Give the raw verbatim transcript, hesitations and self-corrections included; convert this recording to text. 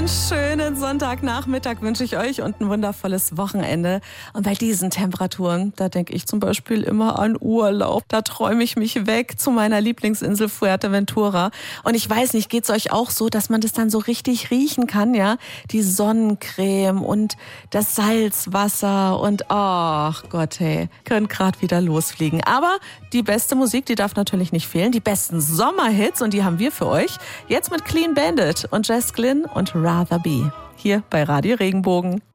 Einen schönen Sonntagnachmittag wünsche ich euch und ein wundervolles Wochenende. Und bei diesen Temperaturen, da denke ich zum Beispiel immer an Urlaub. Da träume ich mich weg zu meiner Lieblingsinsel Fuerteventura. Und ich weiß nicht, geht's euch auch so, dass man das dann so richtig riechen kann, ja? Die Sonnencreme und das Salzwasser und ach Gott, hey, könnt grad wieder losfliegen. Aber die beste Musik, die darf natürlich nicht fehlen. Die besten Sommerhits und die haben wir für euch. Jetzt mit Clean Bandit und Jess Glynn und Rather Be. Hier bei Radio Regenbogen.